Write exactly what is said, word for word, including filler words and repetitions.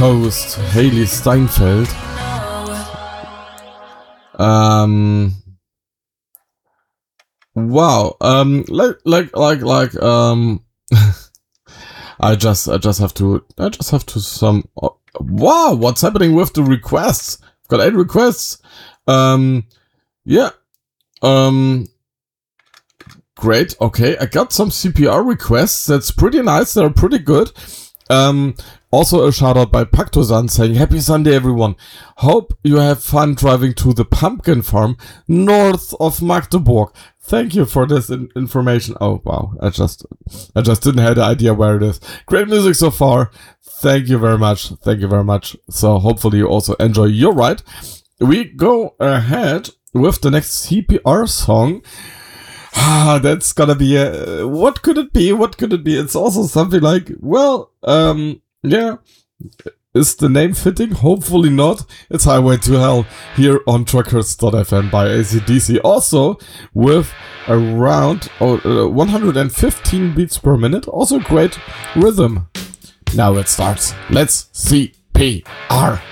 Coast, Haley Steinfeld. Um, wow. Um, like, like, like, like. Um, I just, I just have to, I just have to some. Oh, wow, what's happening with the requests? I've got eight requests. Um, yeah. Um. Great. Okay, I got some C P R requests. That's pretty nice. They're pretty good. Um, also a shout out by Pactozan saying, happy Sunday, everyone. Hope you have fun driving to the pumpkin farm north of Magdeburg. Thank you for this in- information. Oh, wow. I just, I just didn't have the idea where it is. Great music so far. Thank you very much. Thank you very much. So hopefully you also enjoy your ride. We go ahead with the next C P R song. Ah, that's gonna be a, what could it be? What could it be? It's also something like, well, um, yeah, is the name fitting? Hopefully not. It's Highway to Hell here on truckers dot f m by A C D C. Also with around oh, uh, one hundred fifteen beats per minute. Also great rhythm. Now it starts. Let's C P R.